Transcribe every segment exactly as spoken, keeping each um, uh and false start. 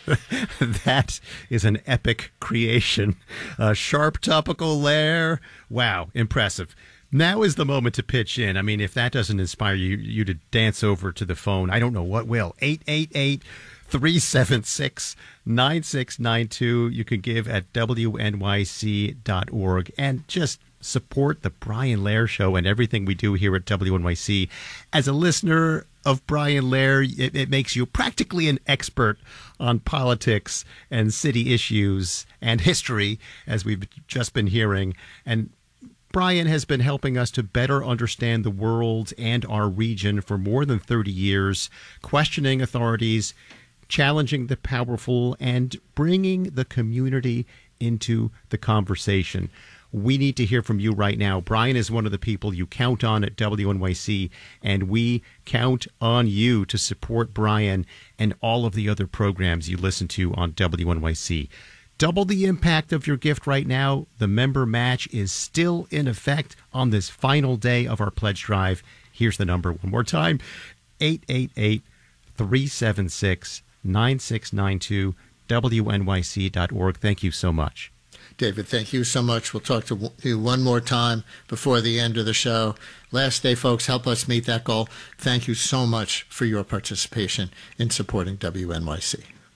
That is an epic creation. A sharp topical lair. Wow, impressive. Now is the moment to pitch in. I mean, if that doesn't inspire you, you to dance over to the phone, I don't know what will. eight eight eight, three seven six, nine six nine two. You can give at W N Y C dot org and just support the Brian Lehrer Show and everything we do here at W N Y C. As a listener of Brian Lehrer, it, it makes you practically an expert on politics and city issues and history, as we've just been hearing. And Brian has been helping us to better understand the world and our region for more than thirty years, questioning authorities, challenging the powerful, and bringing the community into the conversation. We need to hear from you right now. Brian is one of the people you count on at W N Y C, and we count on you to support Brian and all of the other programs you listen to on W N Y C. Double the impact of your gift right now. The member match is still in effect on this final day of our pledge drive. Here's the number one more time, eight eight eight, three seven six, nine six nine two, W N Y C dot org. Thank you so much. David, thank you so much. We'll talk to you one more time before the end of the show. Last day, folks, help us meet that goal. Thank you so much for your participation in supporting W N Y C.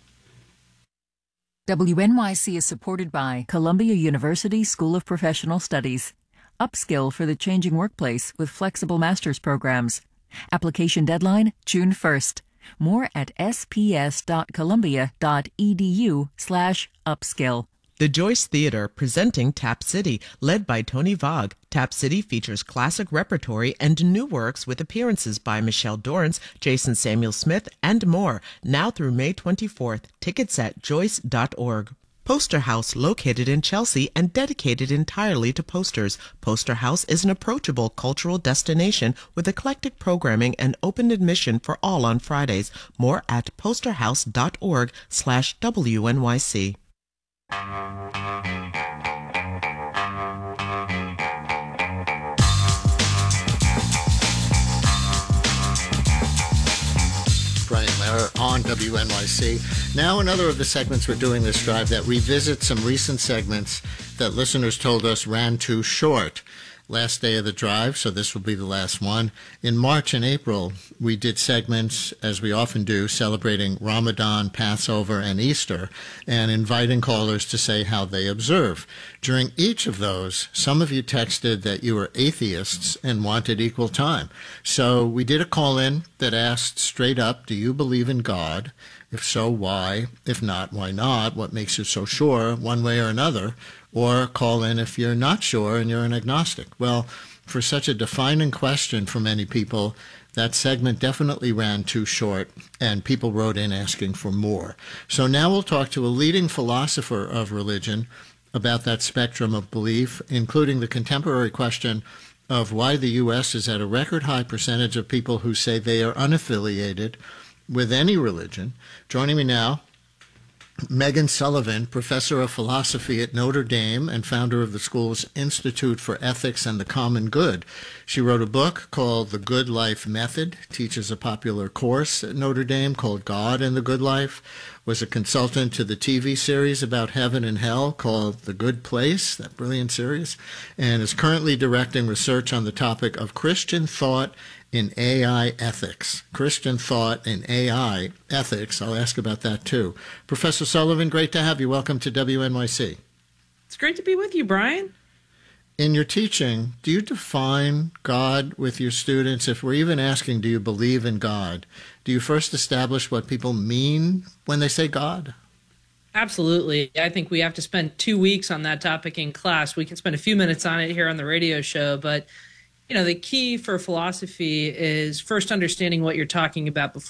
W N Y C is supported by Columbia University School of Professional Studies. Upskill for the changing workplace with flexible master's programs. Application deadline, June first. More at sps.columbia.edu slash upskill. The Joyce Theater presenting Tap City, led by Tony Vogue. Tap City features classic repertory and new works with appearances by Michelle Dorrance, Jason Samuel Smith, and more, now through May twenty-fourth. Tickets at joyce dot org. Poster House, located in Chelsea and dedicated entirely to posters. Poster House is an approachable cultural destination with eclectic programming and open admission for all on Fridays. More at posterhouse.org slash WNYC. Brian Lehrer on W N Y C. Now another of the segments we're doing this drive that revisits some recent segments that listeners told us ran too short. Last day of the drive, so this will be the last one. In March and April, we did segments, as we often do, celebrating Ramadan, Passover, and Easter, and inviting callers to say how they observe. During each of those, some of you texted that you were atheists and wanted equal time. So we did a call-in that asked straight up, do you believe in God? If so, why? If not, why not? What makes you so sure, one way or another? Or call in if you're not sure and you're an agnostic. Well, for such a defining question for many people, that segment definitely ran too short, and people wrote in asking for more. So now we'll talk to a leading philosopher of religion about that spectrum of belief, including the contemporary question of why the U S is at a record high percentage of people who say they are unaffiliated with any religion. Joining me now, Megan Sullivan, professor of philosophy at Notre Dame and founder of the school's Institute for Ethics and the Common Good. She wrote a book called The Good Life Method, teaches a popular course at Notre Dame called God and the Good Life, was a consultant to the T V series about heaven and hell called The Good Place, that brilliant series, and is currently directing research on the topic of Christian thought in A I ethics. Christian thought in A I ethics. I'll ask about that too. Professor Sullivan, great to have you. Welcome to W N Y C. It's great to be with you, Brian. In your teaching, do you define God with your students? If we're even asking, do you believe in God? Do you first establish what people mean when they say God? Absolutely. I think we have to spend two weeks on that topic in class. We can spend a few minutes on it here on the radio show, but you know, the key for philosophy is first understanding what you're talking about before